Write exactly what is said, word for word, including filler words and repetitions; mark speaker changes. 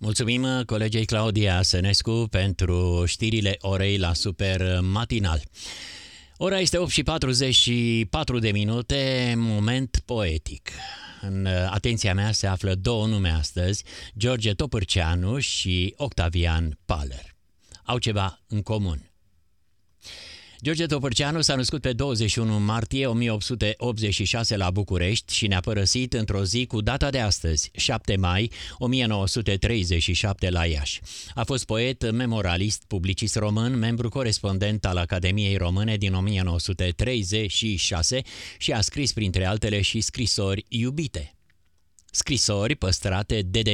Speaker 1: Mulțumim colegei Claudia Sănescu pentru știrile orei la Super Matinal. Ora este opt și patruzeci și patru de minute, moment poetic. În atenția mea se află două nume astăzi, George Topârceanu și Octavian Paler. Au ceva în comun. George Topârceanu s-a născut pe douăzeci și unu martie o mie opt sute optzeci și șase la București și ne-a părăsit într-o zi cu data de astăzi, șapte mai o mie nouă sute treizeci și șapte la Iași. A fost poet, memoralist, publicist român, membru corespondent al Academiei Române din o mie nouă sute treizeci și șase și a scris printre altele și scrisori iubite. Scrisori păstrate de